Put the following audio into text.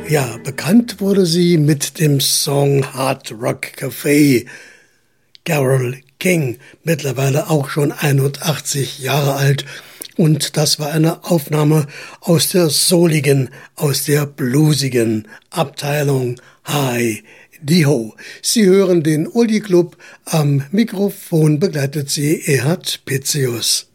Ja, bekannt wurde sie mit dem Song Hard Rock Café. Carole King, mittlerweile auch schon 81 Jahre alt. Und das war eine Aufnahme aus der souligen, aus der bluesigen Abteilung Hi-Di-Ho. Sie hören den Oldie Club. Am Mikrofon begleitet sie Erhard Pitzius.